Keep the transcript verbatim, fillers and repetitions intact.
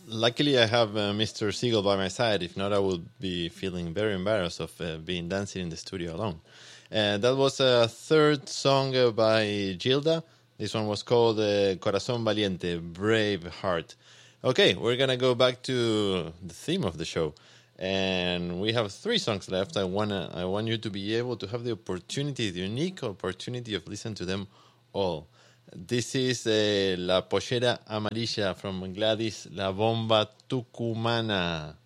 Luckily, I have uh, Mister Siegel by my side. If not, I would be feeling very embarrassed of uh, being dancing in the studio alone. And that was a third song uh, by Gilda. This one was called uh, Corazón Valiente, Brave Heart. Okay, we're going to go back to the theme of the show. And we have three songs left. I wanna, I want you to be able to have the opportunity, the unique opportunity of listening to them all. This is uh, La Pollera Amarilla from Gladys La Bomba Tucumana.